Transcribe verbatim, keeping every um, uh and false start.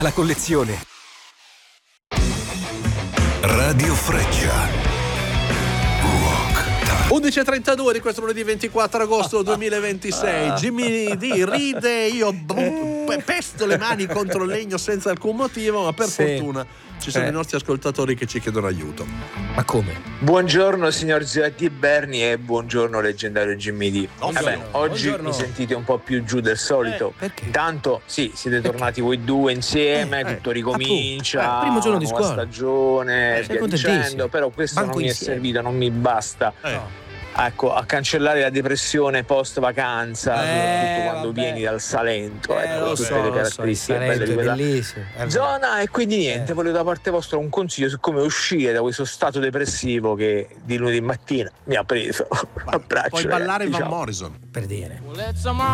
La collezione. Radio Freccia. undici e trentadue di questo lunedì ventiquattro agosto duemilaventisei. Jimmy D ride, io pesto le mani contro il legno senza alcun motivo, ma per sì. fortuna ci sono eh. i nostri ascoltatori che ci chiedono aiuto. Ma come? Buongiorno signor Ziotti Berni e buongiorno leggendario Jimmy D. Vabbè, oggi buongiorno. Mi sentite un po' più giù del solito. Eh, perché? Intanto sì, siete tornati perché? voi due insieme, eh, tutto ricomincia, eh, primo giorno di nuova scuola. stagione, eh, via dicendo, però questo Banco non mi insieme. è servito, non mi basta. Eh. Ecco, a cancellare la depressione post vacanza, eh, soprattutto quando vabbè. vieni dal Salento, eh, ecco, tutte so, le caratteristiche so, belle di quella bellissimo. zona. E quindi niente, eh. volevo da parte vostra un consiglio su come uscire da questo stato depressivo che di lunedì mattina mi ha preso. Puoi ballare Van diciamo. Morrison per dire.